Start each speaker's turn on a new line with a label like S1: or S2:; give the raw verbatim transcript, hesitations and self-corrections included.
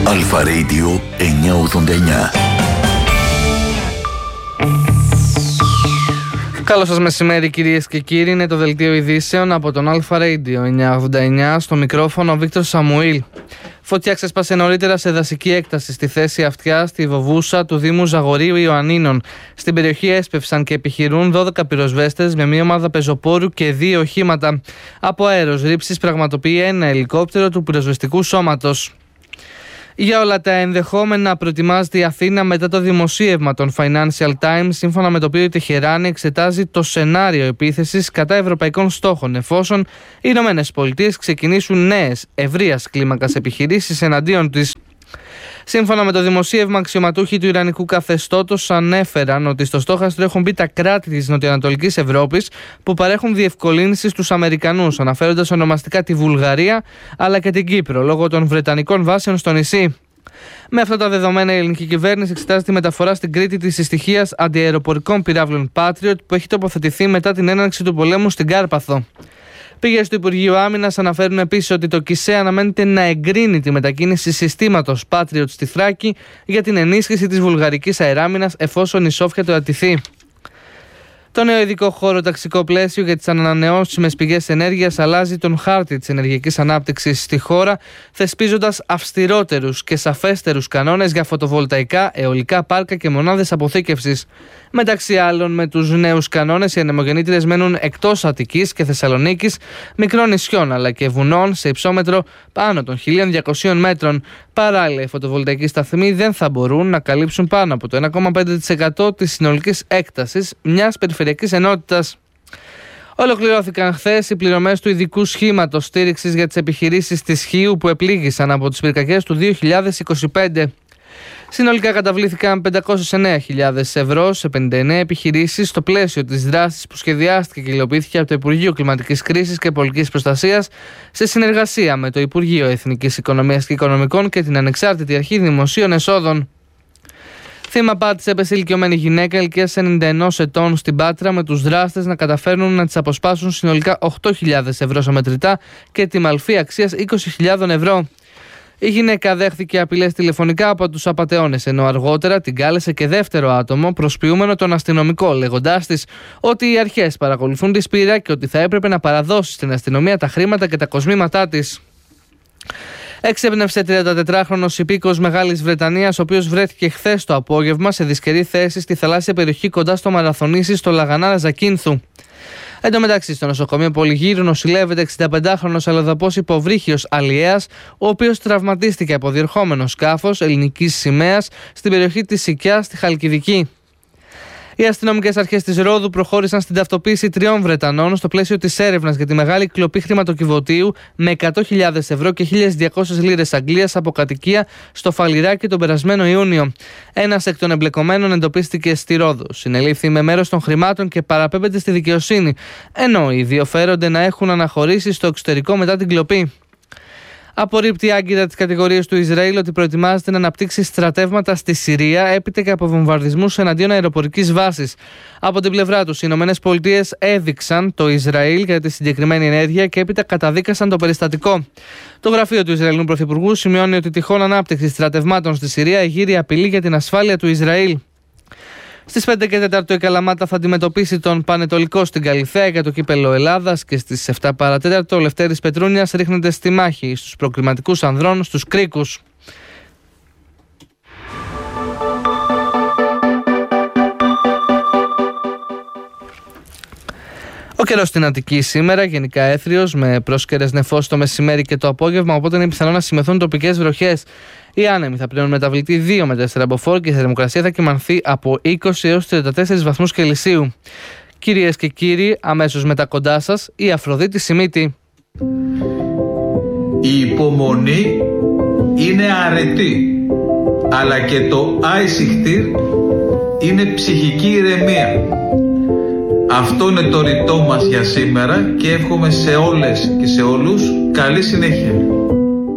S1: Αλφα Radio εννιακόσια ογδόντα εννιά.
S2: Καλό σας μεσημέρι κυρίες και κύριοι, είναι το δελτίο ειδήσεων από τον Αλφα Radio εννιακόσια ογδόντα εννιά, στο μικρόφωνο ο Βίκτορ Σαμουήλ. Φωτιά ξέσπασε νωρίτερα σε δασική έκταση στη θέση αυτιά στη Βοβούσα του Δήμου Ζαγορείου Ιωαννίνων. Στην περιοχή έσπευσαν και επιχειρούν δώδεκα πυροσβέστες με μία ομάδα πεζοπόρου και δύο οχήματα. Από αέρος ρήψης πραγματοποιεί ένα ελικόπτερο του πυροσβεστικού σώματος. Για όλα τα ενδεχόμενα προετοιμάζεται η Αθήνα μετά το δημοσίευμα των Financial Times, σύμφωνα με το οποίο η Τεχεράνη εξετάζει το σενάριο επίθεσης κατά ευρωπαϊκών στόχων, εφόσον οι ΗΠΑ ξεκινήσουν νέες ευρείας κλίμακας επιχειρήσεις εναντίον της. Σύμφωνα με το δημοσίευμα, αξιωματούχοι του Ιρανικού καθεστώτος ανέφεραν ότι στο στόχαστρο έχουν μπει τα κράτη της Νοτιοανατολικής Ευρώπης που παρέχουν διευκολύνσεις στους Αμερικανούς, αναφέροντας ονομαστικά τη Βουλγαρία αλλά και την Κύπρο, λόγω των Βρετανικών βάσεων στο νησί. Με αυτά τα δεδομένα, η ελληνική κυβέρνηση εξετάζει τη μεταφορά στην Κρήτη της συστοιχίας αντιαεροπορικών πυράβλων Patriot που έχει τοποθετηθεί μετά την έναρξη του πολέμου στην Κάρπαθο. Πηγές του Υπουργείου Άμυνας αναφέρουν επίσης ότι το ΚΙΣΕ αναμένεται να εγκρίνει τη μετακίνηση συστήματος Patriot στη Θράκη για την ενίσχυση της βουλγαρικής αεράμυνας εφόσον η Σόφια το αττηθεί. Το νέο ειδικό χώρο ταξικό πλαίσιο για τις ανανεώσιμες πηγές ενέργειας αλλάζει τον χάρτη της ενεργειακής ανάπτυξης στη χώρα, θεσπίζοντας αυστηρότερους και σαφέστερους κανόνες για φωτοβολταϊκά, αιωλικά πάρκα και μονάδες αποθήκευσης. Μεταξύ άλλων, με τους νέους κανόνες, οι ανεμογεννήτριες μένουν εκτός Αττικής και Θεσσαλονίκης, μικρών νησιών αλλά και βουνών σε υψόμετρο πάνω των χίλια διακοσίων μέτρων. Παράλληλα, οι φωτοβολταϊκοί σταθμοί δεν θα μπορούν να καλύψουν πάνω από το ένα κόμμα πέντε τοις εκατό της συνολικής έκτασης μιας περιφερειακής ενότητας. Ολοκληρώθηκαν χθες οι πληρωμές του ειδικού σχήματος στήριξης για τις επιχειρήσεις της Χίου που επλήγησαν από τις πυρκαγιές του δύο χιλιάδες είκοσι πέντε. Συνολικά καταβλήθηκαν πεντακόσιες εννέα χιλιάδες ευρώ σε πενήντα εννέα επιχειρήσεις στο πλαίσιο της δράσης που σχεδιάστηκε και υλοποιήθηκε από το Υπουργείο Κλιματικής Κρίσης και Πολιτικής Προστασίας σε συνεργασία με το Υπουργείο Εθνικής Οικονομίας και Οικονομικών και την Ανεξάρτητη Αρχή Δημοσίων Εσόδων. Θύμα πάτης έπεσε ηλικιωμένη γυναίκα ηλικίας ενενήντα ενός ετών στην Πάτρα, με τους δράστες να καταφέρνουν να της αποσπάσουν συνολικά οκτώ χιλιάδες ευρώ σε μετρητά και τη μαλφή αξίας είκοσι χιλιάδες ευρώ. Η γυναίκα δέχθηκε απειλές τηλεφωνικά από τους απατεώνες, ενώ αργότερα την κάλεσε και δεύτερο άτομο, προσποιούμενο τον αστυνομικό, λέγοντάς της ότι οι αρχές παρακολουθούν τη σπήρα και ότι θα έπρεπε να παραδώσει στην αστυνομία τα χρήματα και τα κοσμήματά της. Εξέπνευσε τριαντατετράχρονος υπήκοος Μεγάλης Βρετανίας, ο οποίος βρέθηκε χθες το απόγευμα σε δυσκερή θέση στη θαλάσσια περιοχή κοντά στο Μαραθωνήσι στο Λαγανάρα Ζακίνθου. Εν τω μεταξύ, στο νοσοκομείο Πολυγύρου νοσηλεύεται εξηνταπεντάχρονος αλλοδαπός υποβρύχιος αλλιέας, ο οποίος τραυματίστηκε από διερχόμενο σκάφος ελληνικής σημαίας στην περιοχή της Σικιάς στη Χαλκιδική. Οι αστυνομικές αρχές της Ρόδου προχώρησαν στην ταυτοποίηση τριών Βρετανών στο πλαίσιο της έρευνας για τη μεγάλη κλοπή χρηματοκιβωτίου με εκατό χιλιάδες ευρώ και χίλιες διακόσιες λίρες Αγγλίας από κατοικία στο Φαλιράκι τον περασμένο Ιούνιο. Ένας εκ των εμπλεκομένων εντοπίστηκε στη Ρόδο. Συνελήφθη με μέρος των χρημάτων και παραπέμπεται στη δικαιοσύνη, ενώ οι δύο φέρονται να έχουν αναχωρήσει στο εξωτερικό μετά την κλοπή. Απορρίπτει άγκυρα τις κατηγορίες του Ισραήλ ότι προετοιμάζεται να αναπτύξει στρατεύματα στη Συρία έπειτα και από βομβαρδισμούς εναντίον αεροπορικής βάσης. Από την πλευρά τους, οι ΗΠΑ έδειξαν το Ισραήλ για τη συγκεκριμένη ενέργεια και έπειτα καταδίκασαν το περιστατικό. Το γραφείο του Ισραηλινού Πρωθυπουργού σημειώνει ότι τυχόν ανάπτυξη στρατευμάτων στη Συρία εγείρει απειλή για την ασφάλεια του Ισραήλ. Στις πέντε και τέσσερα η Καλαμάτα θα αντιμετωπίσει τον Πανετολικό στην Καλιθέα για το κύπελλο Ελλάδας και στις επτά παρά τέταρτο ο Λευτέρης Πετρούνιας ρίχνεται στη μάχη στους προκριματικούς ανδρών στους Κρίκους. Ο καιρός στην Αττική σήμερα γενικά έθριος με πρόσκαιρες νεφώσεις το μεσημέρι και το απόγευμα, οπότε είναι πιθανό να σημειωθούν τοπικές βροχές. Οι άνεμοι θα πλέον μεταβλητή δύο με τέσσερα μποφόρ και η θερμοκρασία θα κυμανθεί από είκοσι έως τριάντα τέσσερις βαθμούς Κελσίου. Κυρίες και κύριοι, αμέσως μετά κοντά σας η Αφροδίτη Σιμίτη.
S3: Η υπομονή είναι αρετή, αλλά και το άισιχτήρ είναι ψυχική ηρεμία. Αυτό είναι το ρητό μας για σήμερα και εύχομαι σε όλες και σε όλους καλή συνέχεια.